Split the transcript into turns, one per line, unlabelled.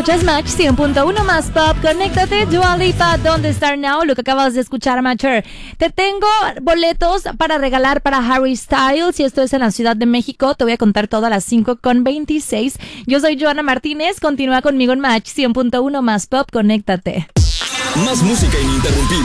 Escuchas Match 100.1 más pop. Conéctate, Dua Lipa, ¿dónde Start Now? Lo que acabas de escuchar, Matcher. Te tengo boletos para regalar para Harry Styles y esto es en la Ciudad de México. Te voy a contar todo a las 5:26. Yo soy Joana Martínez. Continúa conmigo en Match 100.1 más pop. Conéctate.
Más música ininterrumpida.